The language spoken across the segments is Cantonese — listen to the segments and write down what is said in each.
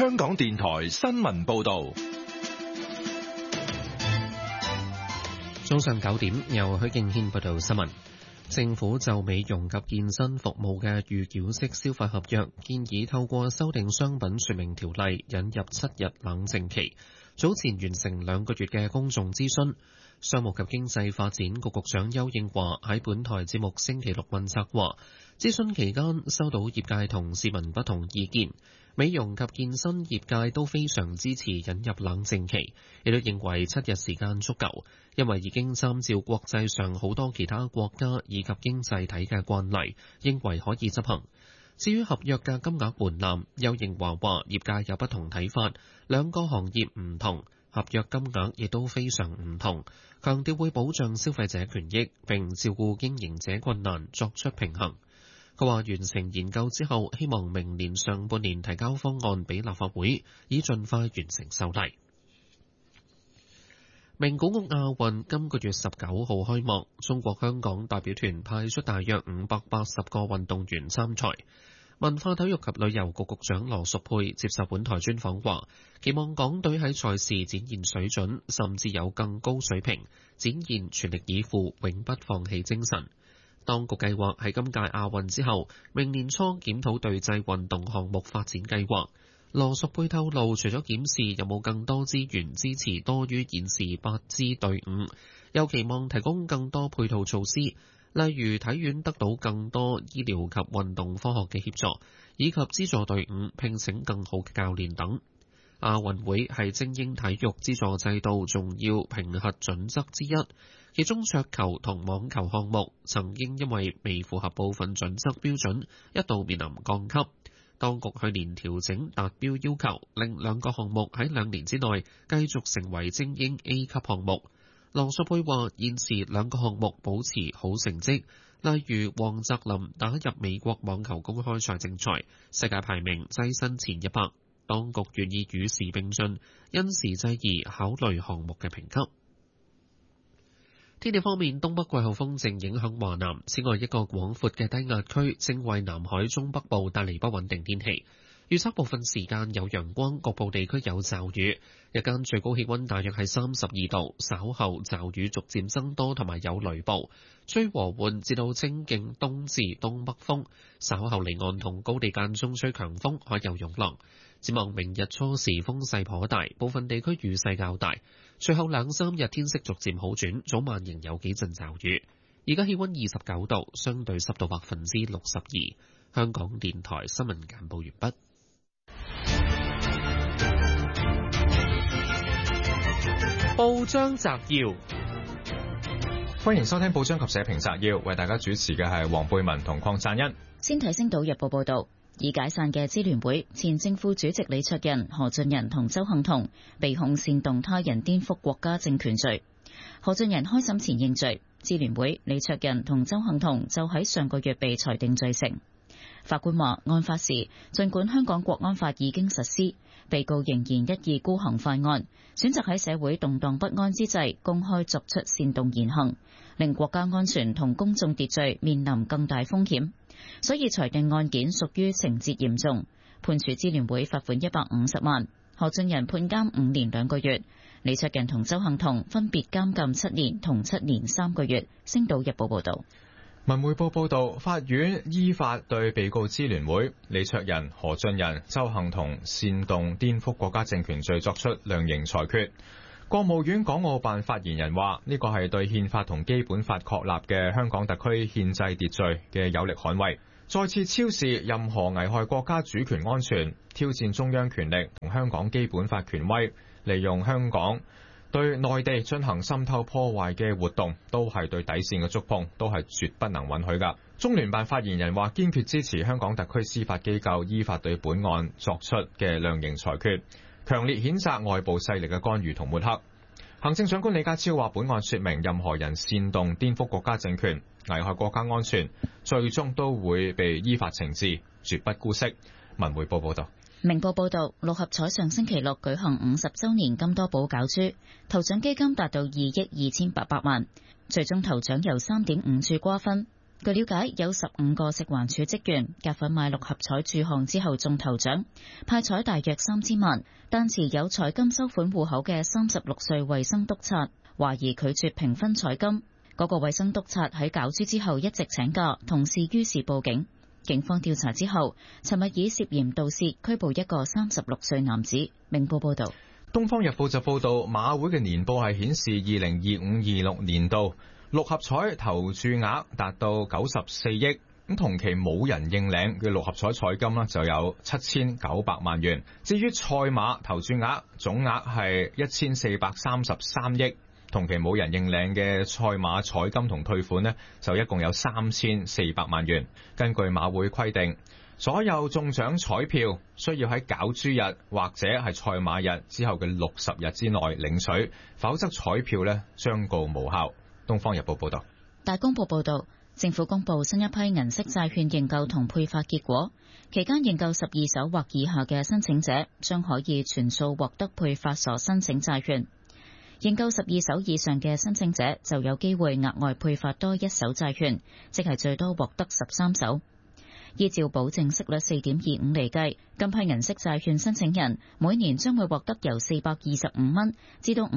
香港電台新聞報道。 早上9點，由許敬軒報道新聞。政府就美容及健身服務嘅預繳式消費合約，建議透過修訂商品說明條例，引入7日冷靜期。早前完成2個月嘅公眾諮詢。商務及經濟發展局局長邱應華喺本台節目星期六問責話，諮詢期間收到業界同市民不同意見，美容及健身業界都非常支持引入冷靜期，亦都認為7日時間足夠，因為已經參照國際上好多其他國家以及經濟體嘅慣例，認為可以執行。至於合約嘅金額門檻，邱應華話業界有不同睇法，2個行業唔同，合約金額亦都非常唔同，強調會保障消費者權益並照顧經營者困難，作出平衡。佢話完成研究之後，希望明年上半年提交方案俾立法會，以盡快完成修例。名古屋亞運今個月19號開幕，中國香港代表團派出大約580個運動員參賽。文化體育及旅遊局局長羅淑佩接受本台專訪話，期望港隊喺賽事展現水準，甚至有更高水平，展現全力以赴、永不放棄精神。當局計劃喺今屆亞運之後，明年初檢討隊際運動項目發展計劃。羅淑佩透露，除咗檢視有冇更多資源支持多於現時8支隊伍，又期望提供更多配套措施，例如體院得到更多醫療及運動科學嘅協助，以及資助隊伍聘請更好嘅教練等。亞運會係精英體育資助制度重要評核準則之一，其中桌球同網球項目曾經因為未符合部分準則標準，一度面臨降級。當局去年調整達標要求，令2個項目喺2年之內繼續成為精英 A 級項目。羅淑佩話：現時2個項目保持好成績，例如黃澤林打入美國網球公開賽正賽，世界排名躋身前100。當局願意與時並進，因時制宜考慮項目嘅評級。天氣方面，東北季候風正影響華南，此外一個廣闊嘅低壓區正為南海中北部帶嚟不穩定天氣。預測部分時間有陽光，局部地區有驟雨。日間最高氣溫大約係32度，稍後驟雨逐漸增多，同埋有雷暴。吹和緩至到清勁東至東北風，稍後離岸同高地間中吹強風，海有湧浪。展望明日初時風勢頗大，部分地區雨勢較大。隨後2-3日天色逐漸好轉，早晚仍有幾陣驟雨。而家氣溫29度，相對濕度62%。香港電台新聞簡報完畢。 報章摘要， 歡迎收聽報章及社評摘要，為大家主持嘅係黃貝文同鄺贊恩。 先睇《星島日報》報道，已解散嘅支聯會前正副主席李卓人、何俊仁同鄒幸彤被控煽動他人顛覆國家政權罪。何俊仁開審前認罪，支聯會李卓人同鄒幸彤就喺上個月被裁定罪成。法官話，案發時儘管香港國安法已經實施，被告仍然一意孤行犯案，選擇喺社會動盪不安之際公開作出煽動言行，令國家安全同公眾秩序面臨更大風險，所以裁定案件屬於情節嚴重，判處支聯會罰款150萬，何俊仁判監5年2個月，李卓人同鄒幸彤分別監禁7年同7年3個月。星島日報報道。 文匯報報道，法院依法對被告支聯會李卓人、何俊仁、鄒幸彤煽動顛覆國家政權罪作出量刑裁決。國務院港澳辦發言人話，呢個係對憲法同基本法確立嘅香港特區憲制秩序嘅有力捍衛，再次昭示任何危害國家主權安全、挑戰中央權力同香港基本法權威，利用香港對內地進行滲透破壞嘅活動，都係對底線嘅觸碰，都係絕不能允許㗎。中聯辦發言人話，堅決支持香港特區司法機構依法對本案作出嘅量刑裁決，強烈譴責外部勢力嘅干預同抹黑。行政長官李家超話，本案說明任何人煽動顛覆國家政權、危害國家安全，最終都會被依法懲治，絕不姑息。文匯報報道。 明報報道，六合彩上星期六舉行50週年金多寶攪珠，頭獎基金達到2億2800萬，最終頭獎由3.5注瓜分。 據了解，有15個食環署職員夾份買6合彩注項之後中頭獎，派彩大約3000萬，但持有彩金收款戶口嘅36歲衛生督察懷疑拒絕平分彩金。嗰個衛生督察喺攪珠之後一直請假，同事於是報警。警方調查之後，尋日以涉嫌盜竊拘捕一個36歲男子。明報報道。 東方日報就報道，馬會嘅年報係顯示2025-26年度6合彩投注額達到94億，咁同期冇人認領嘅6合彩彩金呢就有7900萬元。至於賽馬投注額總額係1433億。同期冇人認領嘅賽馬彩金同退款呢，就一共有3400萬元。根據馬會規定，所有中獎彩票需要喺攪珠日或者係賽馬日之後嘅60日之內領取，否則彩票呢將告無效。東方日報報道。 大公報報道，政府公布新一批銀色債券認購同配發結果，期間認購12手或以下嘅申請者將可以全數獲得配發所申請債券。認購12手以上嘅申請者就有機會額外配發多1手債券，即係最多獲得13手。依照保證息率4.25厘計，今批銀色債券申請人每年將會獲得由425蚊至到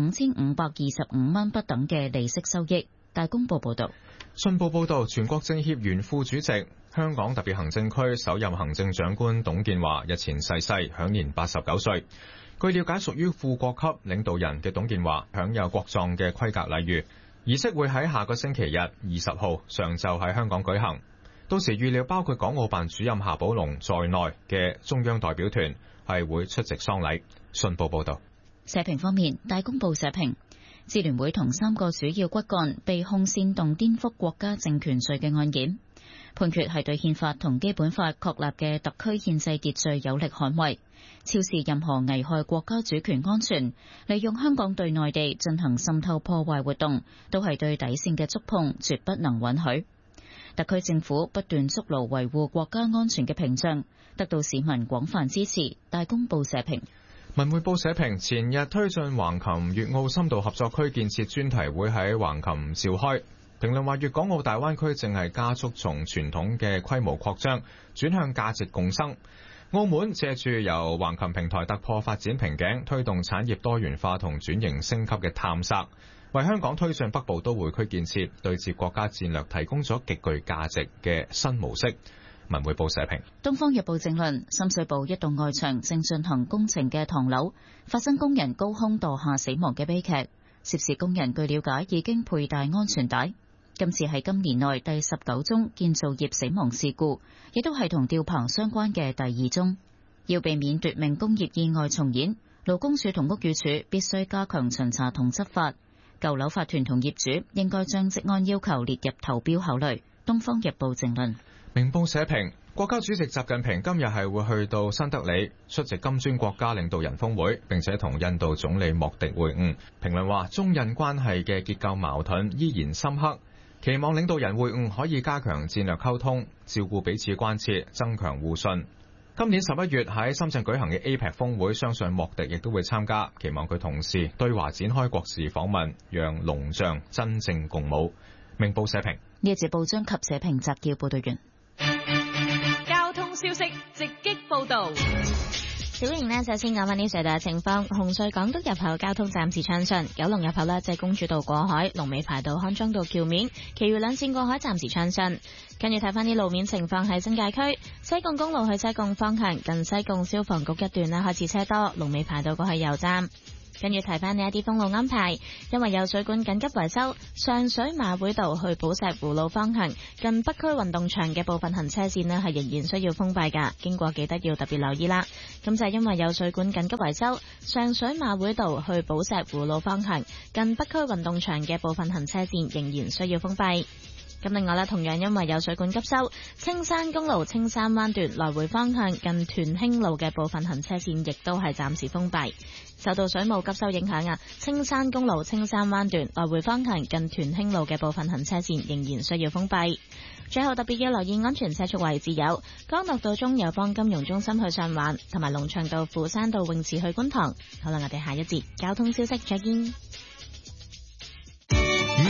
5525蚊不等嘅利息收益。大公報報道。 信報報道，全國政協原副主席、香港特別行政區首任行政長官董建華日前逝世，享年89歲。據了解，屬於副國級領導人嘅董建華享有國葬嘅規格禮遇，儀式會喺下個星期日20號上晝喺香港舉行。到時預料包括港澳辦主任夏寶龍在內嘅中央代表團係會出席喪禮。信報報道。 社評方面，大公報社評，支聯會同3個主要骨幹被控煽動顛覆國家政權罪嘅案件，判決係對憲法同基本法確立嘅特區憲制秩序有力捍衛，超視任何危害國家主權安全、利用香港對內地進行滲透破壞活動，都係對底線嘅觸碰，絕不能允許。特區政府不斷築牢維護國家安全嘅屏障，得到市民廣泛支持。大公報社評。 文匯報社評，前日推進橫琴粵澳深度合作區建設專題會喺橫琴召開。評論話，粵港澳大灣區正係加速從傳統嘅規模擴張轉向價值共生。澳門借住由橫琴平台突破發展瓶頸，推動產業多元化同轉型升級嘅探索，為香港推進北部都會區建設對接國家戰略提供咗極具價值嘅新模式。文匯報社評。 東方日報正論，深水埗一棟外牆正進行工程嘅唐樓發生工人高空墮下死亡嘅悲劇，涉事工人據了解已經佩戴安全帶。今次係今年內第19宗建造業死亡事故，亦都係同吊棚相關嘅第2宗。要避免奪命工業意外重演，勞工處同屋宇署必須加強巡查同執法。舊樓法團同業主應該將職安要求列入投標考慮。東方日報正論。 明報社評，國家主席習近平今日係會去到新德里出席金磚國家領導人峰會，並且同印度總理莫迪會晤。評論話，中印關係嘅結構矛盾依然深刻，期望領導人會晤可以加強戰略溝通，照顧彼此關切，增強互信。今年11月喺深圳舉行嘅 APEC 峰會，相信莫迪亦都會參加，期望佢同時對華展開國事訪問，讓龍象真正共舞。明報社評。 呢一節報章及社評摘要報道完。 交通消息直擊報道。 小瑩呢，首先講翻啲隧道嘅情況。紅隧港島入口交通暫時暢順，九龍入口呢，即係公主道過海，龍尾排到康莊道橋面，其餘兩線過海暫時暢順。跟住睇翻啲路面情況喺新界區，西貢公路去西貢方向近西貢消防局一段呢，開始車多，龍尾排到過去油站。跟住提翻呢一啲封路安排，因為有水管緊急維修，上水馬會道去寶石湖路方向近北區運動場嘅部分行車線呢係仍然需要封閉㗎，經過記得要特別留意啦。咁就係因為有水管緊急維修，上水馬會道去寶石湖路方向近北區運動場嘅部分行車線仍然需要封閉。咁另外咧，同樣因為有水管急修，青山公路青山灣段來回方向近屯興路嘅部分行車線亦都係暫時封閉。受到水務急修影響啊，青山公路青山灣段來回方向近屯興路嘅部分行車線仍然需要封閉。最後特別要留意安全車速位置有江樂道中友邦金融中心去上環，同埋龍翔道富山道泳池去觀塘。好啦，我哋下一節交通消息再見。 以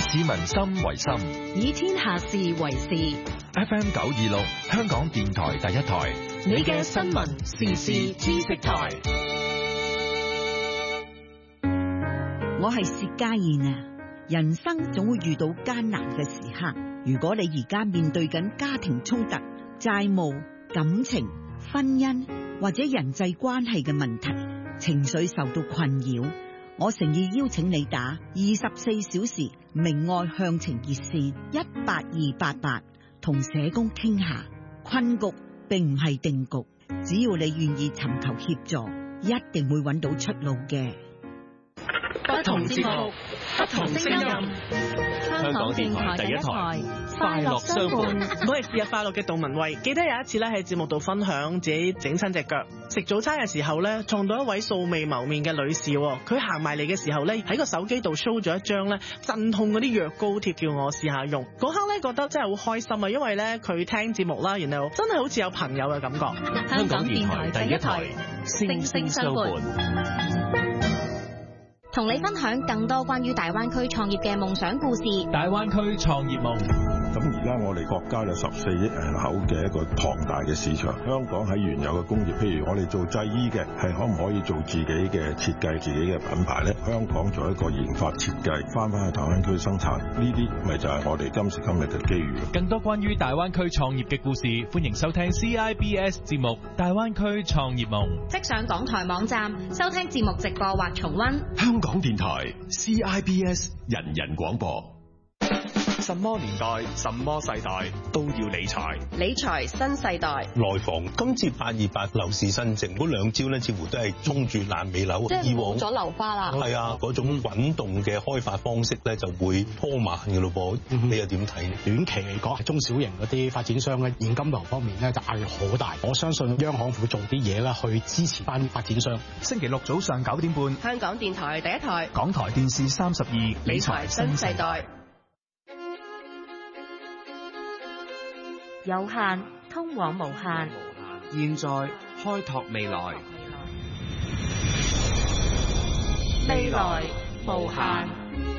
市民心為心， 以天下事為事。 FM 926，香港電台第一台， 你嘅新聞時事知識台。 我係薛家燕啊！人生總會遇到艱難嘅時刻，如果你而家面對緊家庭衝突、債務、感情、婚姻或者人際關係嘅問題，情緒受到困擾，我誠意邀請你打24小時明愛向晴熱線18288，同社工傾下。困局並唔係定局，只要你願意尋求協助，一定會揾到出路嘅。 不同節目，不同聲音。 香港電台第一台， 快樂相伴。 我係節日快樂嘅杜文慧。記得有一次咧喺節目度分享自己整親隻腳，食早餐嘅時候咧撞到一位素未謀面嘅女士，佢行埋嚟嘅時候咧喺個手機度 show 咗一張咧鎮痛嗰啲藥膏貼，叫我試下用。嗰刻咧覺得真係好開心啊，因為咧佢聽節目啦，然後真係好似有朋友嘅感覺。 香港電台第一台，聲聲相伴。 同你分享更多關於大灣區創業嘅夢想故事。 大灣區創業夢。 咁而家我哋國家有14億人口嘅一個龐大嘅市場，香港喺原有嘅工業，譬如我哋做製衣嘅，係可唔可以做自己嘅設計、自己嘅品牌呢？香港做一個研發設計，翻去大灣區生產，呢啲咪就係我哋今時今日嘅機遇。 更多關於大灣區創業嘅故事，歡迎收聽 CIBS 節目《大灣區創業夢》。 即上港台網站收聽節目直播或重溫。 香港電台 CIBS 人人廣播。 什麼年代、什麼世代都要理財。 理財新世代。 內房今次828樓市新政嗰兩招咧，似乎都係衝住爛尾樓。 即係冇咗樓花啦。 係啊，嗰種滾動嘅開發方式咧，就會拖慢嘅咯噃。你又點睇？ 短期嚟講，中小型嗰啲發展商咧，現金流方面咧就壓力好大。我相信央行會做啲嘢啦，去支持翻發展商。 星期六早上9點半， 香港電台第一台， 港台電視32， 理財新世代。 有限通往無限， 現在開拓未來， 未來無限。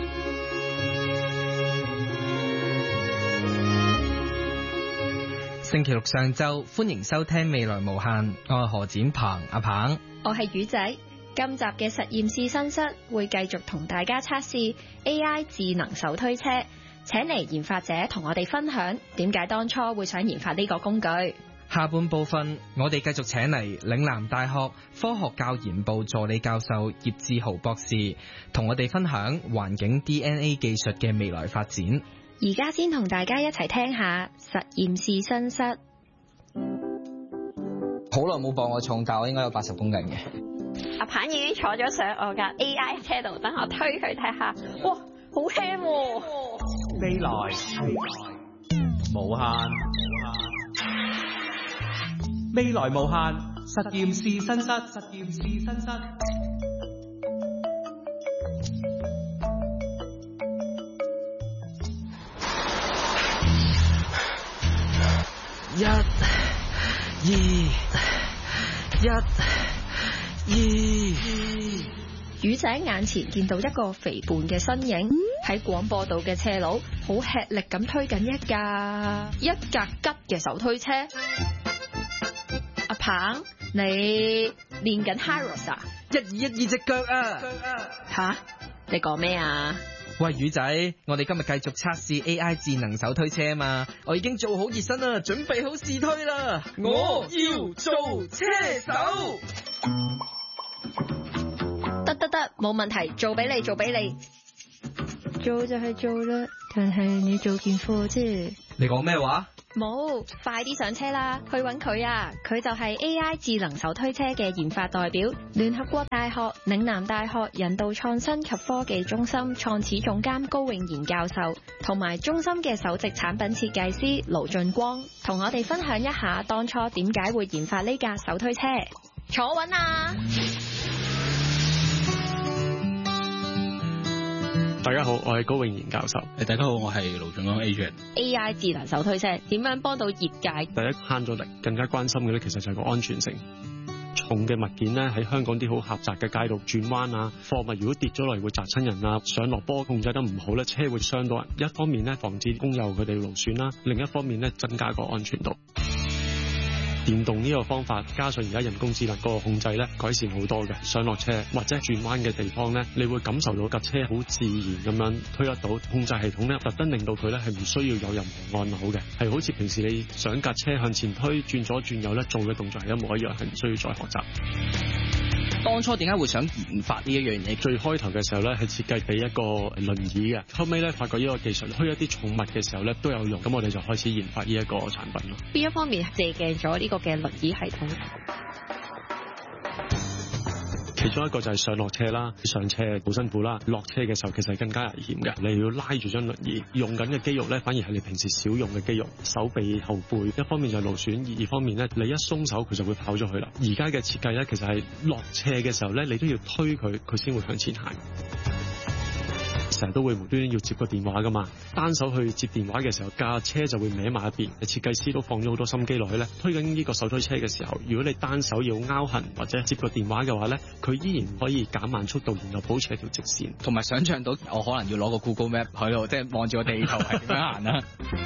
星期六上晝，歡迎收聽《未來無限》，我係何展鵬阿鵬， 我係魚仔。今集嘅實驗室新室會繼續同大家測試 AI 智能手推車。請嚟研發者同我哋分享點解當初會想研發呢個工具。 下半部分我哋繼續請嚟嶺南大學科學教研部助理教授葉志豪博士，同我哋分享環境 DNA 技術嘅未來發展。 而家先同大家一齊聽下實驗室新室。 好耐冇磅過重，但我應該有80公斤嘅。 阿鵬已經坐咗上我架 AI 車度，等我推佢睇下。哇，好輕喎！ 未來無限，未來無限，實驗室新室，實驗室新室。 一、二。 魚仔眼前見到一個肥胖嘅身影喺廣播道嘅斜路，好吃力咁推緊一架吉嘅手推車。阿鵬，你練緊 Hyros 啊 ？1、2、1、2隻腳啊！ 吓？你講咩啊？ 喂，魚仔，我哋今日繼續測試 AI 智能手推車啊嘛！我已經做好熱身啦，準備好試推啦！我要做車手。 得，冇問題，做俾你。做就係做啦，但係你做件貨啫。 你講咩話？ 冇，快啲上車啦，去搵佢啊！佢就係 AI 智能手推車嘅研發代表，聯合國大學嶺南大學人道創新及科技中心創始總監高永賢教授，同埋中心嘅首席產品設計師盧俊光，同我哋分享一下當初點解會研發呢架手推車。坐穩啊！ 大家好，我係高永賢教授。 大家好，我係盧俊光 Agent。 AI 智能手推車點樣幫到業界？ 第一，慳咗力，更加關心嘅咧，其實就係個安全性。 重嘅物件咧喺香港啲好狹窄嘅街道轉彎啊，貨物如果跌咗落嚟會砸親人啊，上落坡控制得唔好咧，車會傷到人。一方面咧防止工友佢哋勞損啦，另一方面咧增加個安全度。電動呢個方法加上而家人工智能嗰個控制咧，改善好多嘅。上落車或者轉彎嘅地方咧，你會感受到架車好自然咁樣推得到。控制系統咧特登令到佢咧係唔需要有任何按鈕嘅，係好似平時你想架車向前推轉左轉右咧做嘅動作係一模一樣，係唔需要再學習。 當初點解會想研發呢一樣嘢？ 最開頭嘅時候咧係設計俾一個輪椅嘅，後尾咧發覺呢個技術推一啲寵物嘅時候咧都有用，咁我哋就開始研發呢一個產品咯。 邊一方面借鏡咗呢個嘅輪椅系統？ 其中一個就係上落車啦，上車好辛苦啦，落車嘅時候其實係更加危險嘅。你要拉住張輪椅，用緊嘅肌肉咧，反而係你平時少用嘅肌肉，手臂後背。一方面就係勞損，二方面咧，你一鬆手佢就會跑咗去啦。而家嘅設計咧，其實係落斜嘅時候咧，你都要推佢，佢先會向前行。成日都會無端端要接個電話噶嘛，單手去接電話嘅時候，架車就會歪埋一邊。設計師都放咗好多心機落去咧，推緊呢個手推車嘅時候，如果你單手要拗痕或者接個電話嘅話咧，佢依然可以減慢速度，然後保持一條直線。 同埋想像到我可能要攞個 Google Map 喺度，即係望住個地圖係點樣行啦。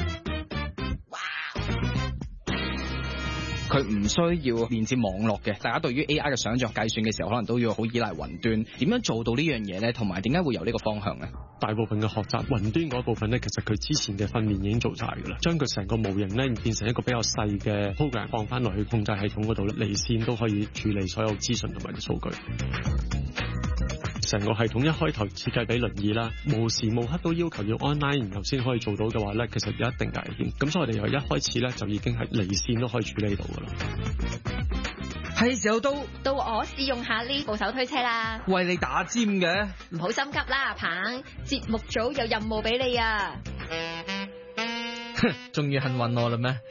佢唔需要連接網絡嘅，大家對於 AI 嘅想像計算嘅時候，可能都要好依賴雲端。點樣做到呢樣嘢咧？同埋點解會有呢個方向咧？ 大部分嘅學習雲端嗰部分咧，其實佢之前嘅訓練已經做晒㗎啦，將佢成個模型咧變成一個比較細嘅 program 放翻落去控制系統嗰度咧，離線都可以處理所有資訊同埋啲數據。成個系統一開頭設計俾輪椅啦，無時無刻都要求要 online 然後先可以做到嘅話咧，其實有一定危險。咁所以我哋由一開始咧就已經係離線都可以處理到㗎啦。 係時候到我試用下呢部手推車啦。 為你打尖嘅， 唔好心急啦，鵬，節目組有任務俾你啊！ 終於幸運我啦咩？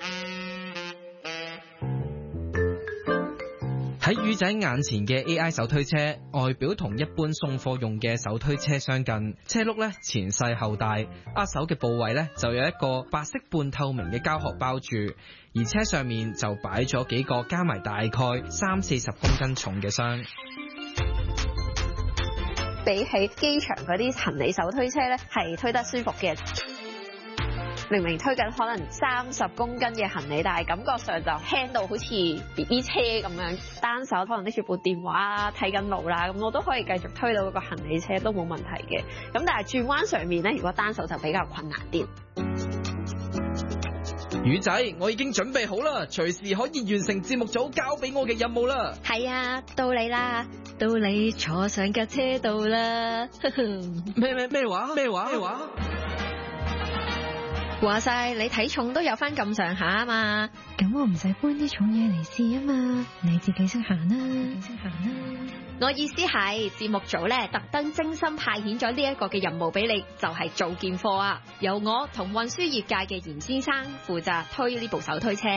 喺魚仔眼前嘅 AI 手推車外表同一般送貨用嘅手推車相近，車轆咧前細後大，握手嘅部位咧就有一個白色半透明嘅膠殼包住，而車上面就擺咗幾個加埋大概30-40公斤重嘅箱。 比起機場嗰啲行李手推車咧，係推得舒服嘅。明明推緊可能30公斤嘅行李，但係感覺上就輕到好似 BB 車咁樣。單手可能拎住部電話啦，睇緊路啦，咁我都可以繼續推到嗰個行李車都冇問題嘅。咁但係轉彎上面咧，如果單手就比較困難啲。 魚仔，我已經準備好啦，隨時可以完成節目組交俾我嘅任務啦。 係啊，到你啦，到你坐上架車度啦。 咩話？ 話晒你體重都有翻咁上下啊嘛，咁我唔使搬啲重嘢嚟試啊嘛，你自己識行啦。我意思係節目組咧特登精心派遣咗呢一個嘅任務俾你，就係做件貨啊，由我同運輸業界嘅嚴先生負責推呢部手推車。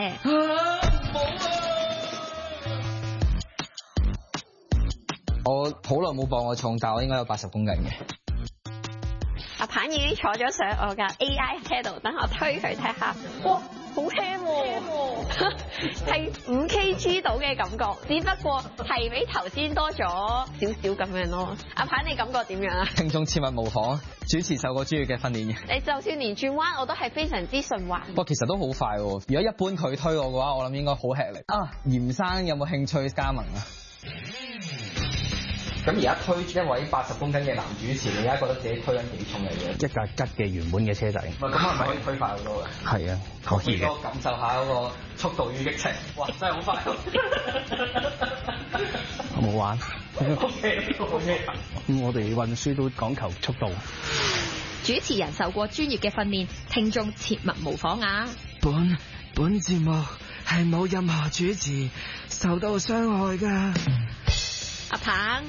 我好耐冇磅過重，但我應該有80公斤嘅。 阿鵬已經坐咗上我架 AI 車度，等我推佢睇下。哇，好輕喎，係5 kg 到嘅感覺，只不過係比頭先多咗少少咁樣咯。阿鵬，你感覺點樣啊？ 聽眾切勿模仿，主持受過專業嘅訓練嘅。 你就算連轉彎我都係非常之順滑。 不過其實都好快喎，如果一般佢推我嘅話，我諗應該好吃力。啊，嚴生有冇興趣加盟啊？咁而家推一位80公斤嘅男主持，你而家覺得自己推緊幾重嘅嘢？ 一架吉嘅原本嘅車仔。 唔係，咁係咪可以推快好多嘅？ 係啊，可以嘅。 我感受下嗰個速度與激情，哇！真係好快。 我冇玩。 OK。 咁我哋運輸都講求速度。 主持人受過專業嘅訓練，聽眾切勿模仿啊！ 本節目係冇任何主持受到傷害㗎。 阿鵬。